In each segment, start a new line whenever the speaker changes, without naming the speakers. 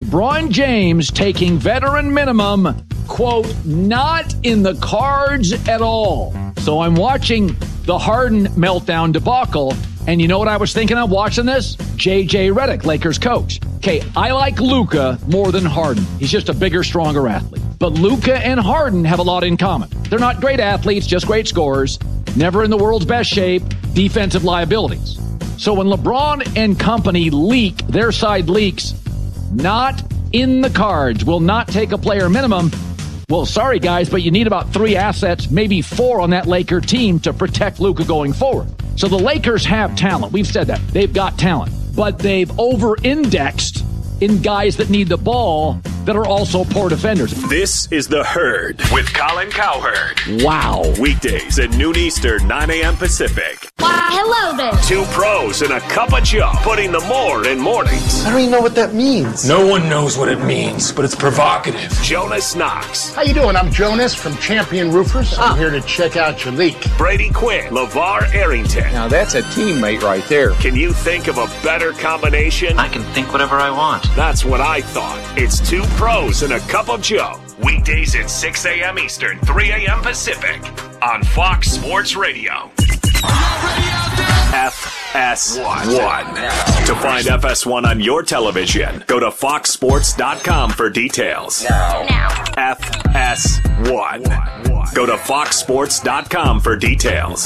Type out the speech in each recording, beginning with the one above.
LeBron James taking veteran minimum, quote, not in the cards at all. So I'm watching the Harden meltdown debacle, and you know what I was thinking of watching this? J.J. Redick, Lakers coach. Okay, I like Luka more than Harden. He's just a bigger, stronger athlete. But Luka and Harden have a lot in common. They're not great athletes, just great scorers, never in the world's best shape, defensive liabilities. So when LeBron and company leak, their side leaks, not in the cards, will not take a player minimum. Well, sorry, guys, but you need about 3 assets, maybe 4 on that Laker team to protect Luka going forward. So the Lakers have talent. We've said that. They've got talent. But they've over-indexed in guys that need the ball that are also poor defenders.
This is The Herd with Colin Cowherd.
Wow.
Weekdays at noon Eastern, 9 a.m. Pacific.
Why, hello there.
2 pros and a cup of Joe, putting the more in mornings.
I don't even know what that means.
No one knows what it means, but it's provocative.
Jonas Knox.
How you doing? I'm Jonas from Champion Roofers. I'm here to check out your leak.
Brady Quinn. LeVar Arrington.
Now that's a teammate right there.
Can you think of a better combination?
I can think whatever I want.
That's what I thought. It's 2 pros and a cup of Joe. Weekdays at 6 a.m. Eastern, 3 a.m. Pacific on Fox Sports Radio. FS1. To find FS1 on your television, go to foxsports.com for details.
Now.
FS1. Go to foxsports.com for details.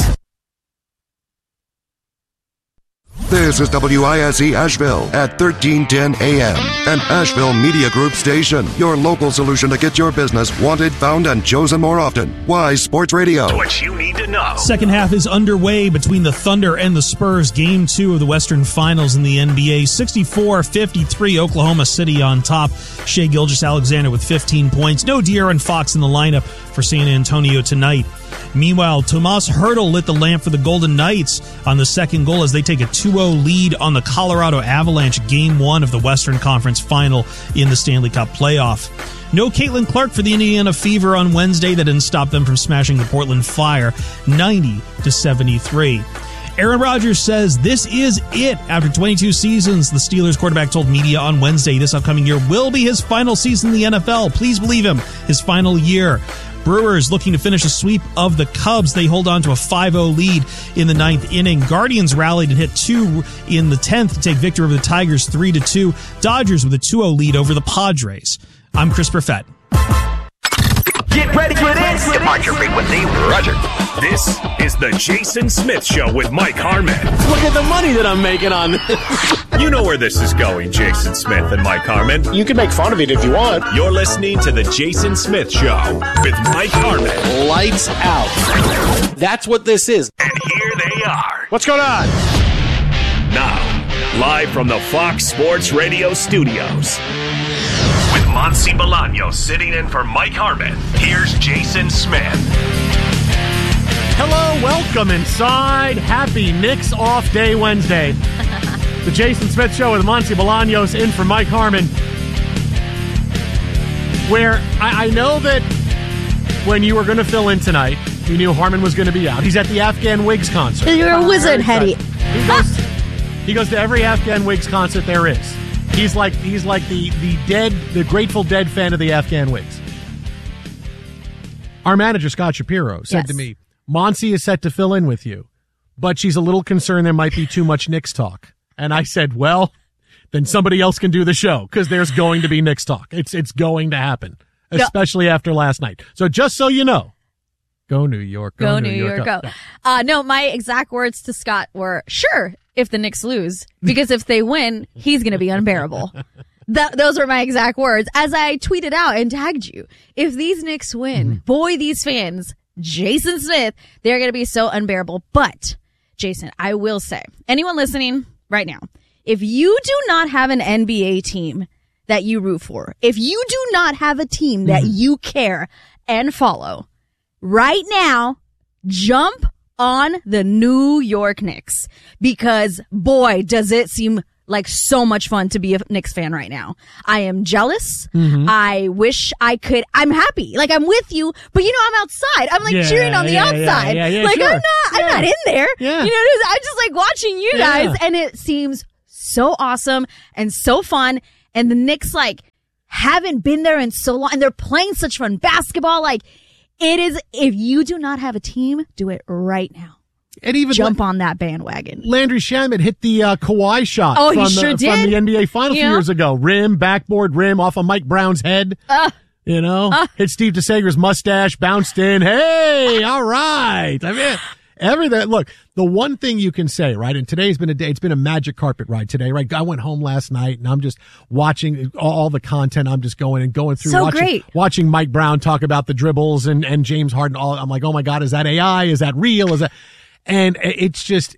This is WISE Asheville at 1310 AM, an Asheville Media Group station. Your local solution to get your business wanted, found, and chosen more often. Wise Sports Radio.
What you need to know.
Second half is underway between the Thunder and the Spurs. Game 2 of the Western Finals in the NBA. 64-53, Oklahoma City on top. Shai Gilgeous-Alexander with 15 points. No De'Aaron Fox in the lineup for San Antonio tonight. Meanwhile, Tomas Hertl lit the lamp for the Golden Knights on the second goal as they take a 2-0 lead on the Colorado Avalanche, Game 1 of the Western Conference Final in the Stanley Cup playoff. No Caitlin Clark for the Indiana Fever on Wednesday. That didn't stop them from smashing the Portland Fire 90-73. Aaron Rodgers says this is it. After 22 seasons, the Steelers quarterback told media on Wednesday this upcoming year will be his final season in the NFL. Please believe him, his final year. Brewers looking to finish a sweep of the Cubs. They hold on to a 5-0 lead in the 9th inning. Guardians rallied and hit 2 in the 10th to take victory over the Tigers 3-2. Dodgers with a 2-0 lead over the Padres. I'm Chris Perfett.
Get ready for this. Departure frequency, Roger. This is the Jason Smith Show with Mike Harmon.
Look at the money that I'm making on this.
You know where this is going, Jason Smith and Mike Harmon.
You can make fun of it if you want.
You're listening to the Jason Smith Show with Mike Harmon.
Lights out. That's what this is.
And here they are.
What's going on?
Now, live from the Fox Sports Radio studios. With Monsi Bolaños sitting in for Mike Harmon, here's Jason Smith.
Hello, welcome inside. Happy Knicks Off Day Wednesday. The Jason Smith Show with Monsi Bolaños in for Mike Harmon. Where I know that when you were going to fill in tonight, you knew Harmon was going to be out. He's at the Afghan Wigs concert.
You're a wizard, Hetty.
He goes to every Afghan Wigs concert there is. He's like the Grateful Dead fan of the Afghan Wigs. Our manager, Scott Shapiro, said to me, Monsi is set to fill in with you, but she's a little concerned there might be too much Knicks talk. And I said, well, then somebody else can do the show because there's going to be Knicks talk. It's going to happen, especially after last night. So just so you know, go New York,
go New York, go. No, my exact words to Scott were, sure, if the Knicks lose, because if they win, he's going to be unbearable. Those were my exact words as I tweeted out and tagged you. If these Knicks win, boy, these fans, Jason Smith, they're going to be so unbearable. But, Jason, I will say, anyone listening right now, if you do not have an NBA team that you root for, if you do not have a team that you care and follow, right now, jump on the New York Knicks, because boy, does it seem like so much fun to be a Knicks fan right now. I am jealous. I wish I could. I'm happy. Like, I'm with you, but you know, I'm outside. I'm like cheering on the outside. Like, sure. I'm not in there. You know, I'm just like watching you guys, and it seems so awesome and so fun. And the Knicks, like, haven't been there in so long, and they're playing such fun basketball. Like, it is, if you do not have a team, do it right now.
And even
jump on that bandwagon.
Landry Shamet hit the Kawhi shot
from
the NBA Finals a few years ago. Rim, backboard rim off of Mike Brown's head. Hit Steve DeSager's mustache, bounced in. Hey, all right. I mean, everything. Look, the one thing you can say, right, and today's been a day, it's been a magic carpet ride today, right? I went home last night and I'm just watching all the content. I'm just going through watching Mike Brown talk about the dribbles and James Harden. I'm like, oh my God, is that AI? Is that real? And it's just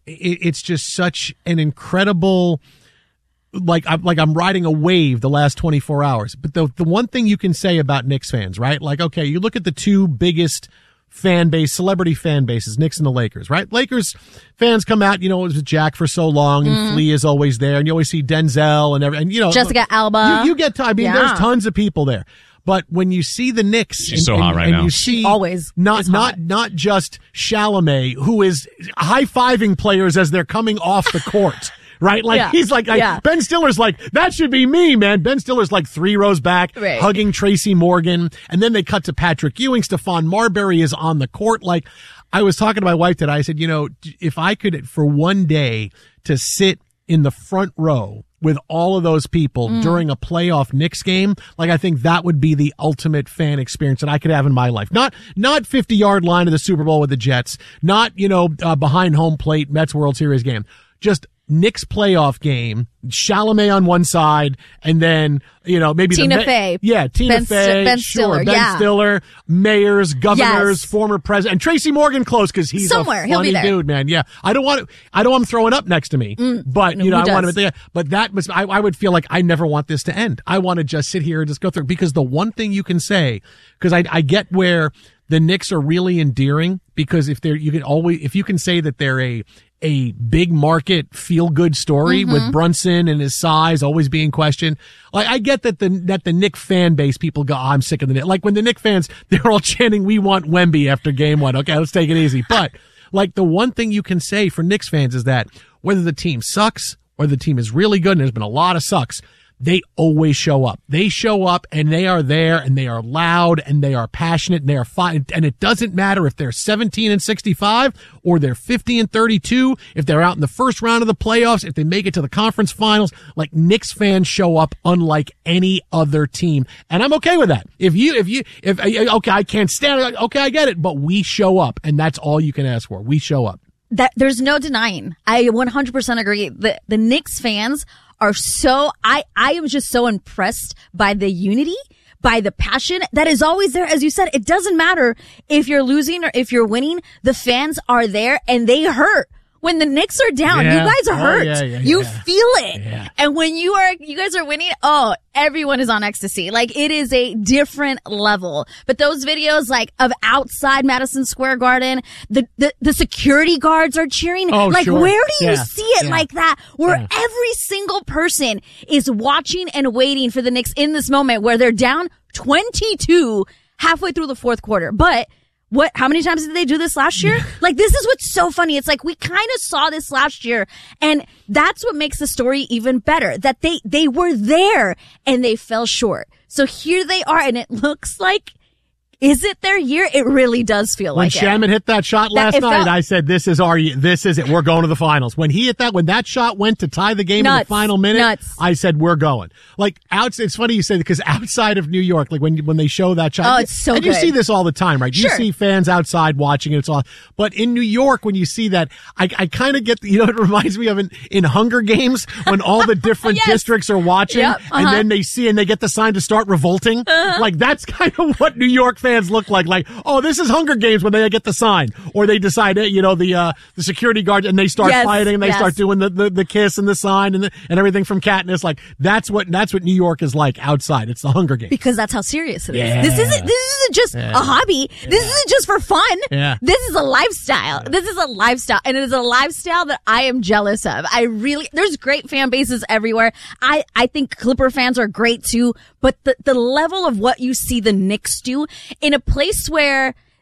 such an incredible, like I'm riding a wave the last 24 hours. But the one thing you can say about Knicks fans, right? Like, okay, you look at the two biggest celebrity fan bases, Knicks and the Lakers, right? Lakers fans come out, it was with Jack for so long, and Flea is always there, and you always see Denzel and
Jessica Alba.
You get there's tons of people there. But when you see the Knicks,
she's so hot right now.
You see
always
not just Chalamet, who is high-fiving players as they're coming off the court. Right? Like, he's like, Ben Stiller's like, that should be me, man. Ben Stiller's like 3 rows back, hugging Tracy Morgan. And then they cut to Patrick Ewing. Stephon Marbury is on the court. Like, I was talking to my wife today. I said, if I could, for one day, to sit in the front row with all of those people during a playoff Knicks game, like, I think that would be the ultimate fan experience that I could have in my life. Not 50-yard line of the Super Bowl with the Jets, not, behind home plate Mets World Series game. Just Knicks playoff game, Chalamet on one side, and then, maybe
Tina Fey.
Yeah, Tina Fey.
Ben Stiller.
Ben Stiller, mayors, governors, former president, and Tracy Morgan close because he's
somewhere.
A funny dude, man. Yeah. I don't want him throwing up next to me, but, I want him there. But I would feel like I never want this to end. I want to just sit here and just go through, because the one thing you can say, because I get where the Knicks are really endearing, because if you can say that they're a big market feel good story with Brunson and his size always being questioned. Like, I get that the Knick fan base, people go, I'm sick of the Knicks. Like, when the Knick fans, they're all chanting, we want Wemby after game 1. Okay, let's take it easy. But like, the one thing you can say for Knicks fans is that whether the team sucks or the team is really good, and there's been a lot of sucks, they always show up. They show up and they are there and they are loud and they are passionate and they are fine. And it doesn't matter if they're 17-65 or they're 50-32, if they're out in the first round of the playoffs, if they make it to the conference finals. Like, Knicks fans show up unlike any other team. And I'm okay with that. If okay, I can't stand it. Okay, I get it. But we show up, and that's all you can ask for. We show up.
That there's no denying. I 100% agree. The Knicks fans are I am just so impressed by the unity, by the passion that is always there. As you said, it doesn't matter if you're losing or if you're winning. The fans are there and they hurt. When the Knicks are down, you guys are hurt. You feel it. Yeah. And when you guys are winning, everyone is on ecstasy. Like, it is a different level. But those videos, like, of outside Madison Square Garden, the security guards are cheering.
Oh,
like,
sure.
where do you see it like that? Where every single person is watching and waiting for the Knicks in this moment where they're down 22 halfway through the fourth quarter. But how many times did they do this last year? Like, this is what's so funny. It's like, we kind of saw this last year, and that's what makes the story even better, that they were there and they fell short. So here they are, and it looks like, is it their year? It really does feel like it.
When Shamet hit that shot last night, I said, this is it. We're going to the finals. When that shot went to tie the game in the final minute, I said, we're going. Like, it's funny you say that, because outside of New York, like when they show that shot,
it's so good.
You see this all the time, right?
Sure.
You see fans outside watching it. It's all, but in New York, when you see that, I kind of get, it reminds me of in Hunger Games when all the different districts are watching, and then they see and they get the sign to start revolting. Like, that's kind of what New York fans look like, oh, this is Hunger Games when they get the sign, or they decide, the security guard, and they start fighting and they start doing the kiss and the sign and everything from Katniss. Like, that's what New York is like outside. It's the Hunger Games,
because that's how serious it is. Yeah. This isn't just a hobby. This isn't just for fun.
Yeah.
This is a lifestyle. Yeah. This is a lifestyle, and it is a lifestyle that I am jealous of. There's great fan bases everywhere. I think Clipper fans are great too, but the level of what you see the Knicks do in a place where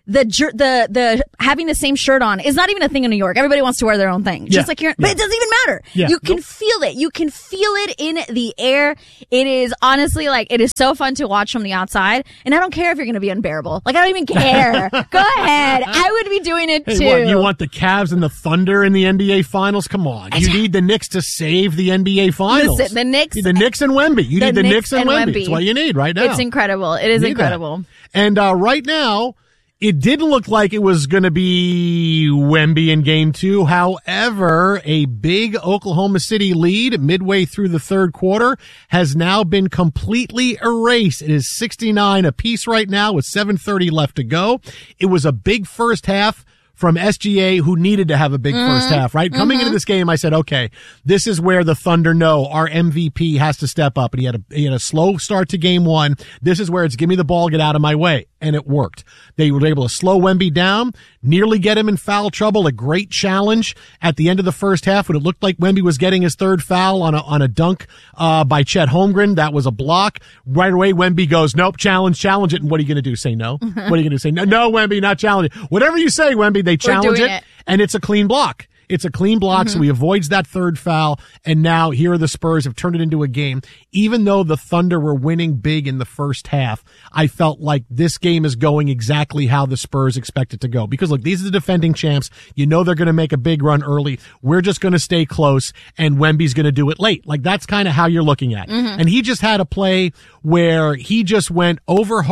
the having the same shirt on is not even a thing in New York. Everybody wants to wear their own thing. Just like here, but it doesn't even matter.
Yeah.
You can feel it. You can feel it in the air. It is honestly it is so fun to watch from the outside. And I don't care if you're going to be unbearable. I don't even care. Go ahead. I would be doing it too.
What, you want the Cavs and the Thunder in the NBA Finals? Come on. You need the Knicks to save the NBA Finals.
Listen, the Knicks
and Wemby. You need the Knicks and Wemby. That's what you need right now.
It's incredible. It is incredible.
That. And right now, it didn't look like it was going to be Wemby in Game 2. However, a big Oklahoma City lead midway through the third quarter has now been completely erased. It is 69 apiece right now with 7:30 left to go. It was a big first half from SGA, who needed to have a big first half, right? Coming into this game, I said, okay, this is where the Thunder know our MVP has to step up. And he had a slow start to Game 1. This is where it's give me the ball, get out of my way. And it worked. They were able to slow Wemby down, nearly get him in foul trouble. A great challenge at the end of the first half when it looked like Wemby was getting his third foul on a dunk by Chet Holmgren. That was a block. Right away, Wemby goes, nope, challenge it. And what are you going to do? Say no? What are you going to say? No, Wemby, not challenge it. Whatever you say, Wemby, they challenge it, and it's a clean block. It's a clean block, so he avoids that third foul, and now here the Spurs have turned it into a game. Even though the Thunder were winning big in the first half, I felt like this game is going exactly how the Spurs expect it to go. Because, look, these are the defending champs. You know they're going to make a big run early. We're just going to stay close, and Wemby's going to do it late. Like, that's kind of how you're looking at it. And he just had a play where he just went over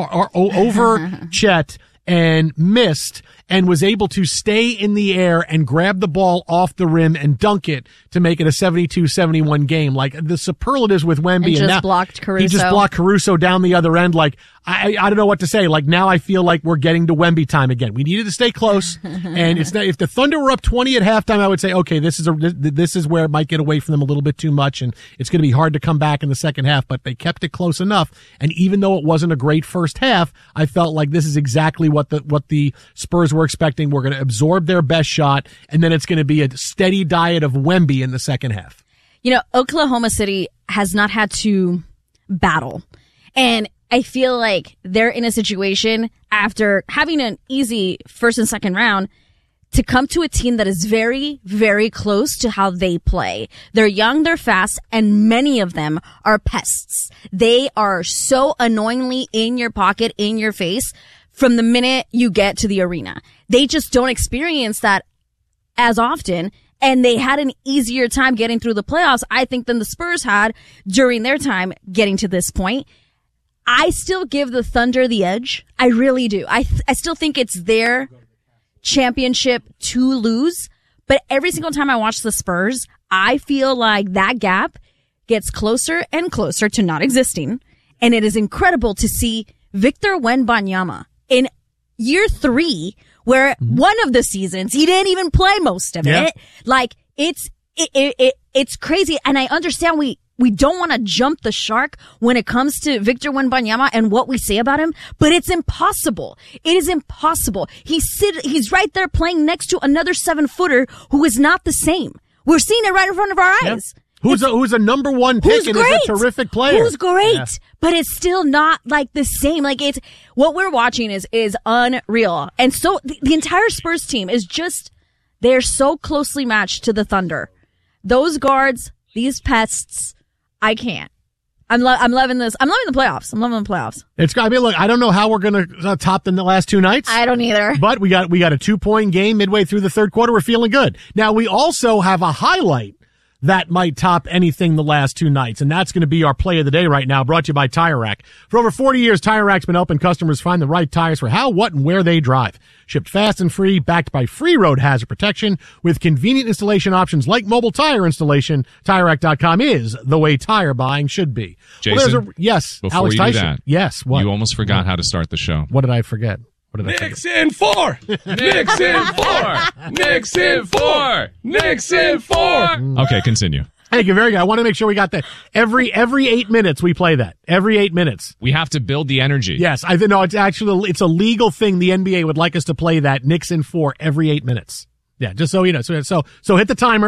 Chet and missed and was able to stay in the air and grab the ball off the rim and dunk it to make it a 72-71 game. Like, the superlatives with Wemby.
And now blocked Caruso.
He just blocked Caruso down the other end. Like, I don't know what to say. Like, now I feel like we're getting to Wemby time again. We needed to stay close. And it's not, if the Thunder were up 20 at halftime, I would say, okay, this is where it might get away from them a little bit too much. And it's going to be hard to come back in the second half, but they kept it close enough. And even though it wasn't a great first half, I felt like this is exactly what the Spurs were expecting. We're going to absorb their best shot, and then it's going to be a steady diet of Wemby in the second half.
You know, Oklahoma City has not had to battle. And I feel like they're in a situation after having an easy first and second round to come to a team that is very, very close to how they play. They're young, they're fast, and many of them are pests. They are so annoyingly in your pocket, in your face, from the minute you get to the arena. They just don't experience that as often, and they had an easier time getting through the playoffs, I think, than the Spurs had during their time getting to this point. I still give the Thunder the edge. I really do. I still think it's their championship to lose, but every single time I watch the Spurs, I feel like that gap gets closer and closer to not existing, and it is incredible to see Victor Wembanyama in year 3, where one of the seasons he didn't even play most of it. Like, it's crazy. And I understand we don't want to jump the shark when it comes to Victor Wembanyama and what we say about him, but it's impossible. It is impossible. He's right there playing next to another 7-footer who is not the same. We're seeing it right in front of our eyes.
Who's a number one pick and is a terrific player.
Who's great, but it's still not like the same. Like, it's what we're watching is unreal. And so the entire Spurs team is just, they're so closely matched to the Thunder. Those guards, these pests, I can't. I'm loving this. I'm loving the playoffs.
Look, I don't know how we're going to top the last 2 nights.
I don't either.
But we got a 2-point game midway through the third quarter. We're feeling good. Now, we also have a highlight that might top anything the last 2 nights, and that's going to be our play of the day right now, brought to you by Tire Rack. For over 40 years, Tire Rack's been helping customers find the right tires for how, what, and where they drive. Shipped fast and free, backed by free road hazard protection, with convenient installation options like mobile tire installation. TireRack.com is the way tire buying should be.
Jason,
yes,
before
Alex
you
Tyson.
do that,
yes, what?
You almost forgot how to start the show.
What did I forget?
Knicks in 4! Knicks in 4! Knicks in 4! Knicks in 4! Okay, continue.
Thank you, very good. I want to make sure we got that. Every 8 minutes we play that. Every 8 minutes.
We have to build the energy.
Yes, I know it's a legal thing. The NBA would like us to play that Knicks in 4 every 8 minutes. Yeah, just so you know. So hit the timer.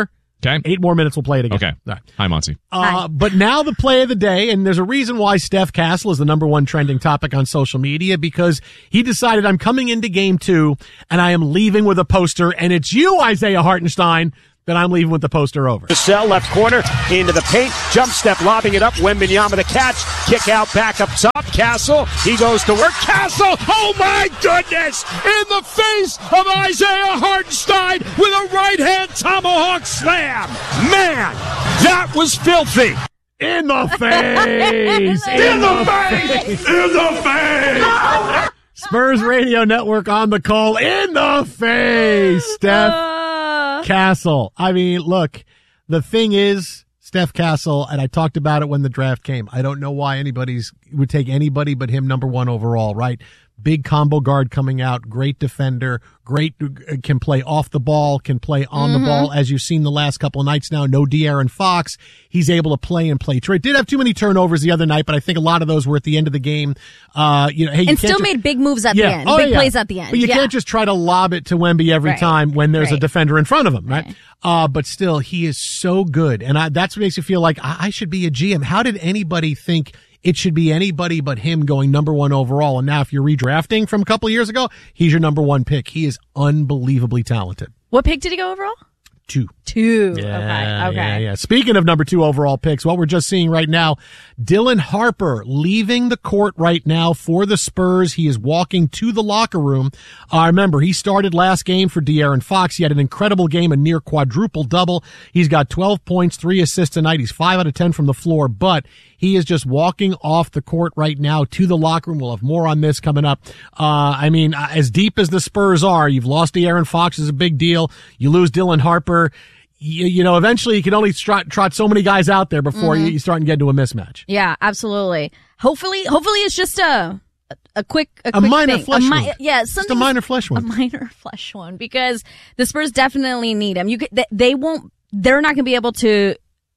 Okay.
8 more minutes, we'll play it again.
Okay.
All right.
Hi, Monty.
But now the play of the day, and there's a reason why Steph Castle is the number one trending topic on social media, because he decided, I'm coming into game 2 and I am leaving with a poster, and it's you, Isaiah Hartenstein, that I'm leaving with the poster over.
Cassell, left corner, into the paint, jump step, lobbing it up, Wembanyama the catch, kick out, back up top, Castle, he goes to work, Castle, oh my goodness, in the face of Isaiah Hartenstein with a right-hand tomahawk slam. Man, that was filthy.
In the face!
In the face! In the face!
Spurs Radio Network on the call. In the face, Steph Castle. I mean, look, the thing is, Steph Castle, and I talked about it when the draft came, I don't know why would take anybody but him number 1 overall, right? Big combo guard coming out, great defender, can play off the ball, can play on the ball, as you've seen the last couple of nights now. No De'Aaron Fox. He's able to play and play. Trey did have too many turnovers the other night, but I think a lot of those were at the end of the game.
And still made big moves at the end. Big plays at the end.
But you can't just try to lob it to Wemby every time when there's a defender in front of him, right? But still, he is so good. And that's what makes you feel like I should be a GM. How did anybody think it should be anybody but him going number 1 overall? And now if you're redrafting from a couple of years ago, he's your number 1 pick. He is unbelievably talented.
What pick did he go overall?
2.
Yeah, okay.
Yeah. Speaking of number 2 overall picks, what we're just seeing right now, Dylan Harper leaving the court right now for the Spurs. He is walking to the locker room. Remember, he started last game for De'Aaron Fox. He had an incredible game, a near quadruple double. He's got 12 points, 3 assists tonight. He's 5 out of 10 from the floor, but he is just walking off the court right now to the locker room. We'll have more on this coming up. As deep as the Spurs are, you've lost De'Aaron Fox is a big deal. You lose Dylan Harper. Eventually you can only trot so many guys out there before you start and get into a mismatch.
Yeah, absolutely. Hopefully it's just a quick
minor
thing.
flesh wound.
Just
a minor flesh wound.
A minor flesh wound, because the Spurs definitely need him. They're not going to be able to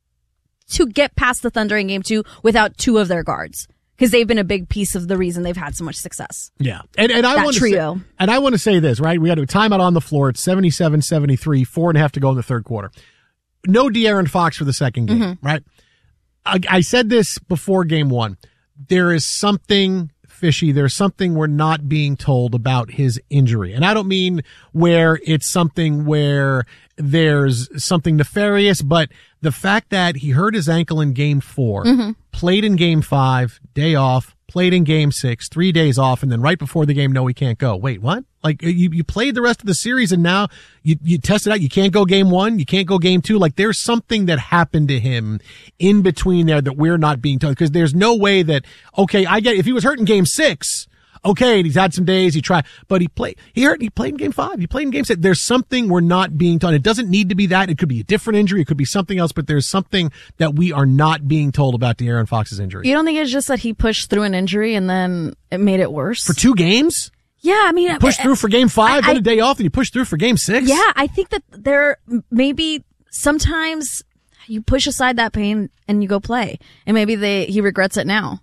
get past the Thunder in game 2 without 2 of their guards, because they've been a big piece of the reason they've had so much success.
Yeah. And I want to
trio.
And I want to say this, right? We had a timeout on the floor. It's 77-73, 4.5 to go in the third quarter. No De'Aaron Fox for the second game, right? I said this before game 1. There is something fishy. There's something we're not being told about his injury. And I don't mean where it's something where there's something nefarious, but the fact that he hurt his ankle in game 4, played in game 5, day off, played in game 6, 3 days off, and then right before the game, no, he can't go. Wait, what? Like, you played the rest of the series and now you tested out. You can't go game 1. You can't go game 2. Like, there's something that happened to him in between there that we're not being told, because there's no way that, okay, I get, if he was hurt in game 6, okay, and he's had some days, he tried, but he played in game 5, he played in game 6. There's something we're not being told. It doesn't need to be that. It could be a different injury. It could be something else, but there's something that we are not being told about De'Aaron Fox's injury.
You don't think it's just that he pushed through an injury and then it made it worse?
For 2 games?
Yeah, I mean,
you pushed through for game 5, then a day off, and you pushed through for game 6?
Yeah, I think that there maybe sometimes you push aside that pain and you go play, and maybe he regrets it now.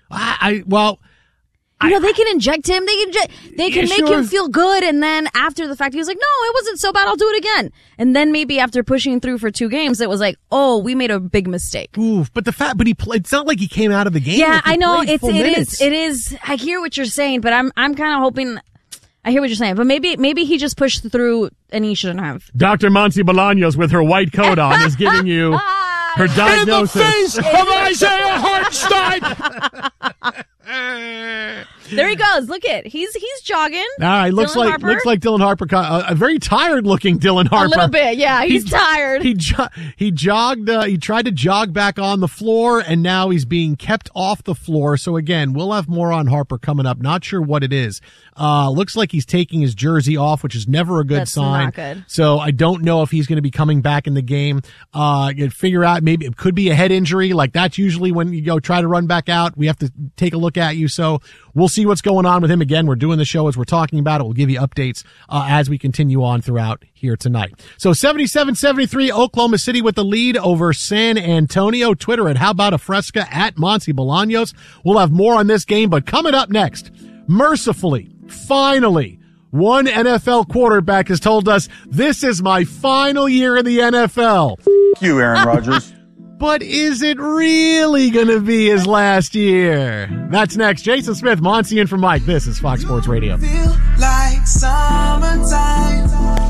They can inject him. They can make him feel good, and then after the fact, he was like, "No, it wasn't so bad. I'll do it again." And then maybe after pushing through for 2 games, it was like, "Oh, we made a big mistake."
Ooh, but he played. It's not like he came out of the game.
Yeah, I know it is. I hear what you're saying, but I'm kind of hoping. I hear what you're saying, but maybe he just pushed through and he shouldn't have.
Dr. Monty Bolaños with her white coat on is giving you her diagnosis.
In the face of Isaiah Hartenstein.
There he goes. Look at he's jogging.
All right, looks like Dylan Harper, a very tired looking Dylan Harper.
A little bit, yeah. He's tired.
He jogged. He tried to jog back on the floor, and now he's being kept off the floor. So again, we'll have more on Harper coming up. Not sure what it is. Looks like he's taking his jersey off, which is never a good sign.
Not good.
So I don't know if he's going to be coming back in the game. You figure out maybe it could be a head injury. Like that's usually when you go try to run back out, we have to take a look at you. So we'll see what's going on with him. Again, we're doing the show as we're talking about it. We'll give you updates as we continue on throughout here tonight. So 77-73, Oklahoma City with the lead over San Antonio. Twitter at How About a Fresca, at Monty Bolaños. We'll have more on this game, but coming up next, mercifully, finally, One NFL quarterback has told us, this is my final year in the NFL.
You, Aaron Rodgers.
But is it really going to be his last year? That's next. Jason Smith, Monty in for Mike. This is Fox Sports Radio.
Feel like summertime.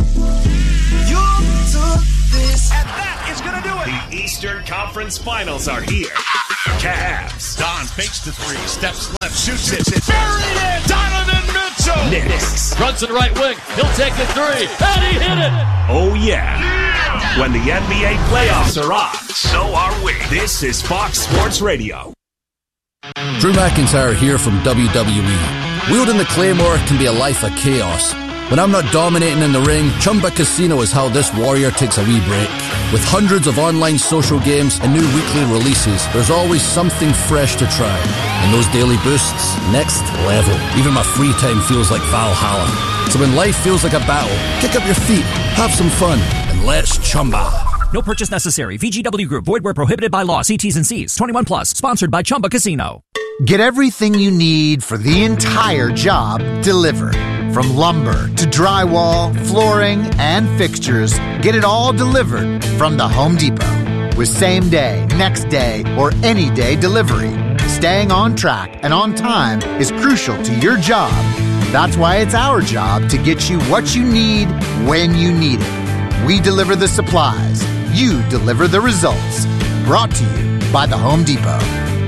You took this.
And that is going to do it. The Eastern Conference Finals are here. Cavs.
Don fakes the three. Steps left. Shoots it. Buried it. Donovan Mitchell.
Knicks.
Runs to the right wing. He'll take the three. And he hit it.
Oh, yeah. When the NBA playoffs are on, so are we. This is Fox Sports Radio.
Drew McIntyre here from WWE. Wielding the Claymore can be a life of chaos. When I'm not dominating in the ring, Chumba Casino is how this warrior takes a wee break. With hundreds of online social games and new weekly releases, there's always something fresh to try. And those daily boosts, next level. Even my free time feels like Valhalla. So when life feels like a battle, kick up your feet, have some fun, and let's Chumba.
No purchase necessary. VGW Group. Void where prohibited by law. See T's and C's. 21 plus. Sponsored by Chumba Casino.
Get everything you need for the entire job delivered. From lumber to drywall, flooring, and fixtures, get it all delivered from the Home Depot. With same day, next day, or any day delivery. Staying on track and on time is crucial to your job. That's why it's our job to get you what you need when you need it. We deliver the supplies. You deliver the results. Brought to you by the Home Depot.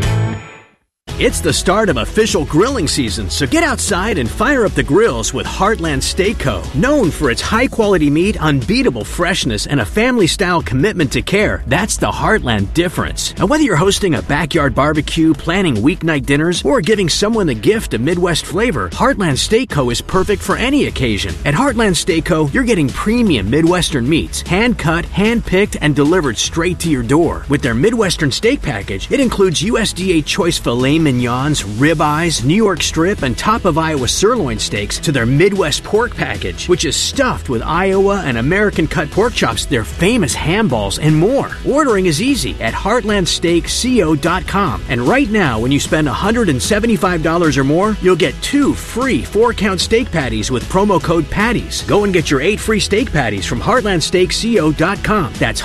It's the start of official grilling season, so get outside and fire up the grills with Heartland Steak Co. Known for its high-quality meat, unbeatable freshness, and a family-style commitment to care, that's the Heartland difference. And whether you're hosting a backyard barbecue, planning weeknight dinners, or giving someone the gift of Midwest flavor, Heartland Steak Co. is perfect for any occasion. At Heartland Steak Co., you're getting premium Midwestern meats, hand-cut, hand-picked, and delivered straight to your door. With their Midwestern steak package, it includes USDA choice filet mignons, ribeyes, New York strip, and top of Iowa sirloin steaks to their Midwest pork package, which is stuffed with Iowa and American cut pork chops, their famous ham balls, and more. Ordering is easy at heartlandsteakco.com. And right now, when you spend $175 or more, you'll get 2 free 4-count steak patties with promo code PATTIES. Go and get your 8 free steak patties from heartlandsteakco.com. That's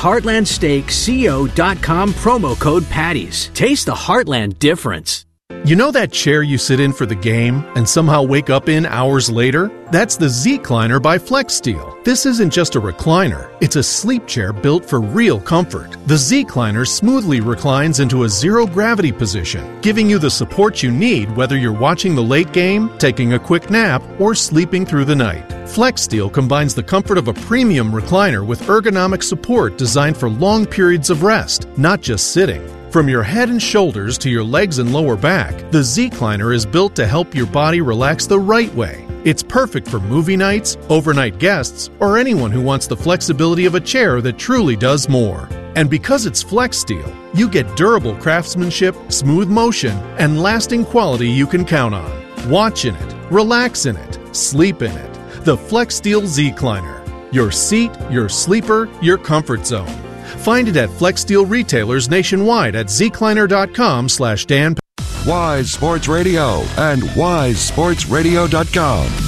heartlandsteakco.com, promo code PATTIES. Taste the Heartland difference.
You know that chair you sit in for the game and somehow wake up in hours later? That's the Z-Cliner by FlexSteel. This isn't just a recliner, it's a sleep chair built for real comfort. The Z-Cliner smoothly reclines into a zero-gravity position, giving you the support you need whether you're watching the late game, taking a quick nap, or sleeping through the night. FlexSteel combines the comfort of a premium recliner with ergonomic support designed for long periods of rest, not just sitting. From your head and shoulders to your legs and lower back, the Z-Cliner is built to help your body relax the right way. It's perfect for movie nights, overnight guests, or anyone who wants the flexibility of a chair that truly does more. And because it's FlexSteel, you get durable craftsmanship, smooth motion, and lasting quality you can count on. Watch in it, relax in it, sleep in it. The FlexSteel Z-Cliner. Your seat, your sleeper, your comfort zone. Find it at FlexSteel retailers nationwide at zcliner.com/Dan.
Wise Sports Radio and wisesportsradio.com.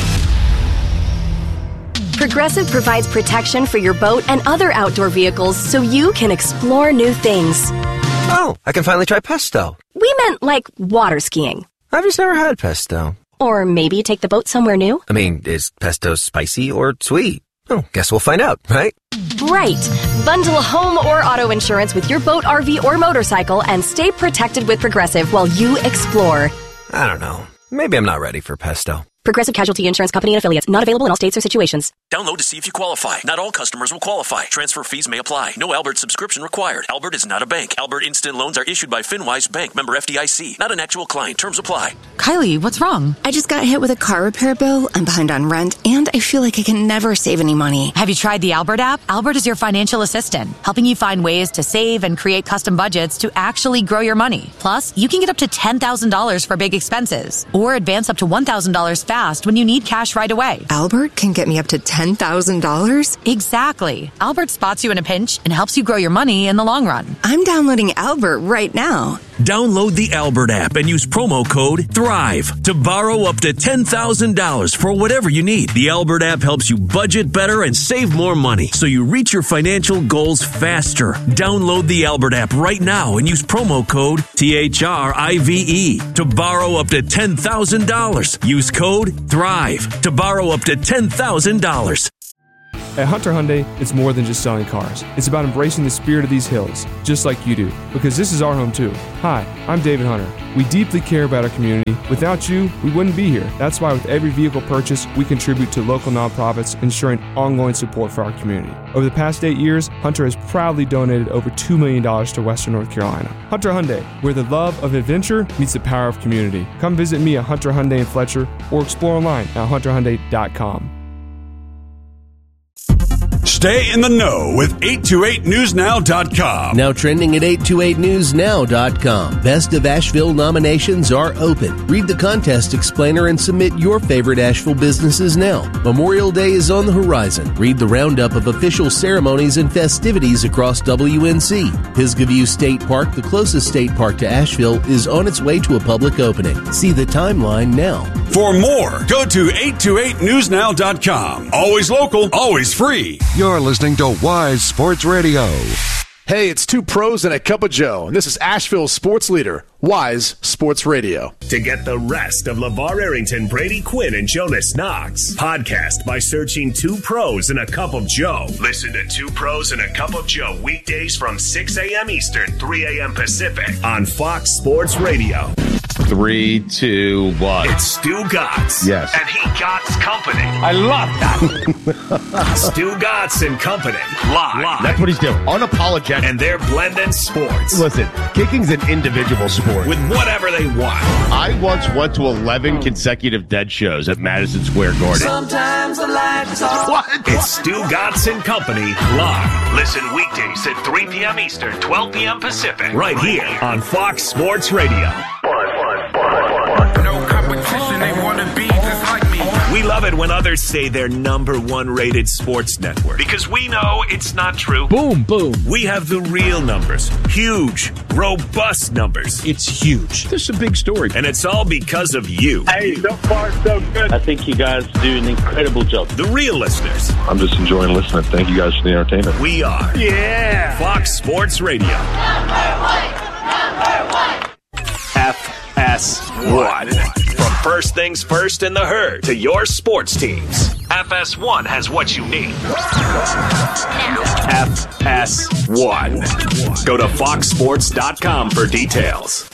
Progressive provides protection for your boat and other outdoor vehicles so you can explore new things.
Oh, I can finally try pesto.
We meant like water skiing.
I've just never had pesto.
Or maybe take the boat somewhere new.
I mean, is pesto spicy or sweet? Oh, guess we'll find out, right?
Right. Bundle home or auto insurance with your boat, RV, or motorcycle and stay protected with Progressive while you explore.
I don't know. Maybe I'm not ready for pesto.
Progressive Casualty Insurance Company and Affiliates. Not available in all states or situations.
Download to see if you qualify. Not all customers will qualify. Transfer fees may apply. No Albert subscription required. Albert is not a bank. Albert Instant Loans are issued by FinWise Bank, member FDIC. Not an actual client. Terms apply.
Kylie, what's wrong? I just got hit with a car repair bill. I'm behind on rent, and I feel like I can never save any money.
Have you tried the Albert app? Albert is your financial assistant, helping you find ways to save and create custom budgets to actually grow your money. Plus, you can get up to $10,000 for big expenses, or advance up to $1,000 fast when you need cash right away.
Albert can get me up to $10,000?
Exactly. Albert spots you in a pinch and helps you grow your money in the long run.
I'm downloading Albert right now.
Download the Albert app and use promo code THRIVE to borrow up to $10,000 for whatever you need. The Albert app helps you budget better and save more money so you reach your financial goals faster. Download the Albert app right now and use promo code THRIVE to borrow up to $10,000. Use code THRIVE to borrow up to $10,000.
At Hunter Hyundai, it's more than just selling cars. It's about embracing the spirit of these hills, just like you do, because this is our home too. Hi, I'm David Hunter. We deeply care about our community. Without you, we wouldn't be here. That's why with every vehicle purchase, we contribute to local nonprofits, ensuring ongoing support for our community. Over the past 8 years, Hunter has proudly donated over $2 million to Western North Carolina. Hunter Hyundai, where the love of adventure meets the power of community. Come visit me at Hunter Hyundai in Fletcher or explore online at hunterhyundai.com.
Stay in the know with 828newsnow.com.
Now trending at 828newsnow.com. Best of Asheville nominations are open. Read the contest explainer and submit your favorite Asheville businesses now. Memorial Day is on the horizon. Read the roundup of official ceremonies and festivities across WNC. Pisgah View State Park, the closest state park to Asheville, is on its way to a public opening. See the timeline now.
For more, go to 828newsnow.com. Always local, always free.
You're listening to Wise Sports Radio.
Hey, it's two pros and a cup of Joe, and this is Asheville's sports leader, Wise Sports Radio.
To get the rest of LeVar Arrington, Brady Quinn, and Jonas Knox, podcast by searching Two Pros and a Cup of Joe. Listen to Two Pros and a Cup of Joe weekdays from 6 a.m. Eastern, 3 a.m. Pacific on Fox Sports Radio.
3, 2, 1.
It's Stu Gatz.
Yes.
And he Gatz Company.
I love that.
Stu Gatz and Company. Live.
That's what he's doing. Unapologetic.
And they're blending sports.
Listen, kicking's an individual sport.
With whatever they want.
I once went to 11 consecutive Dead shows at Madison Square Garden.
Sometimes the lights off.
What? It's Stu Gatz and Company live. Listen weekdays at 3 p.m. Eastern, 12 p.m. Pacific. Right here on Fox Sports Radio.
No competition, they want to be just like me.
We love it when others say they're number one rated sports network because we know it's not true.
Boom, boom.
We have the real numbers. Huge, robust numbers.
It's huge. This is a big story.
And it's all because of you.
Hey, so far so good. I think you guys do an incredible job.
The real listeners.
I'm just enjoying listening. Thank you guys for the entertainment.
We are.
Yeah.
Fox Sports Radio.
Number one.
FS1. From first things first in the herd to your sports teams. FS1 has what you need. FS1. Go to foxsports.com for details.